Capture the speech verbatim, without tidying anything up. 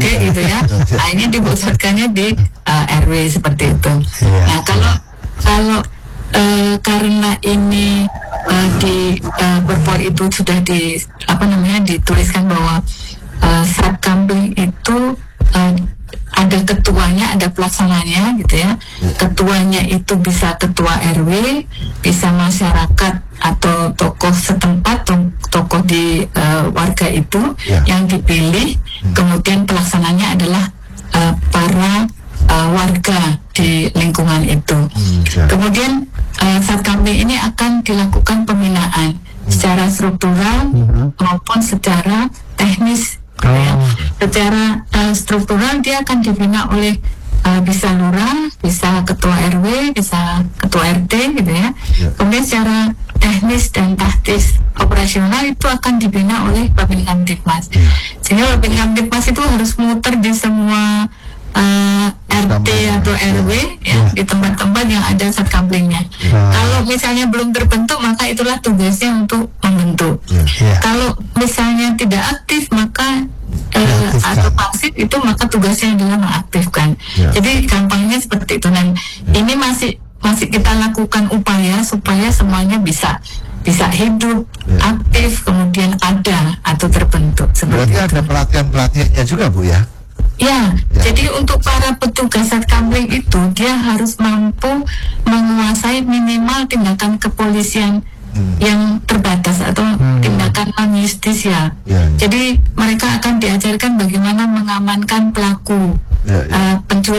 gitu ya. Nah ini dipusatkannya di uh, R W seperti itu. Nah kalau kalau uh, karena ini uh, di uh, Perpol itu sudah di apa namanya dituliskan bahwa uh, Satkamling itu uh, ada ketuanya, ada pelaksananya gitu ya. Ketuanya itu bisa ketua R W, bisa masyarakat atau tokoh setempat, tokoh di uh, warga itu ya. Yang dipilih. Hmm. Kemudian pelaksananya adalah uh, para uh, warga di lingkungan itu. Hmm, ya. Kemudian uh, Satkamling ini akan dilakukan pembinaan hmm. secara struktural hmm. maupun secara teknis. Oh. Ya. Secara uh, struktural dia akan dibina oleh uh, bisa lurah, bisa ketua R W, bisa ketua R T gitu ya. Yeah. Kemudian secara teknis dan taktis operasional itu akan dibina oleh Babin Kamtibmas. Yeah. Sehingga Babin Kamtibmas itu harus muter di semua uh, R T atau R W ya, ya di tempat-tempat yang ada Satkamlingnya. Nah. Kalau misalnya belum terbentuk maka itulah tugasnya untuk membentuk. Ya. Ya. Kalau misalnya tidak aktif maka eh, atau pasif itu maka tugasnya adalah mengaktifkan. Ya. Jadi gampangnya seperti itu. Dan ya. Ini masih masih kita lakukan upaya supaya semuanya bisa bisa hidup, ya. Aktif, kemudian ada atau terbentuk. Berarti itu. Ada pelatihan-pelatihannya juga Bu ya? Ya, ya, jadi untuk para petugas Satkamling itu dia harus mampu menguasai minimal tindakan kepolisian hmm. yang terbatas atau hmm. tindakan non-justisia. Ya, ya. Jadi mereka akan diajarkan bagaimana mengamankan pelaku ya, ya. Uh, pencuri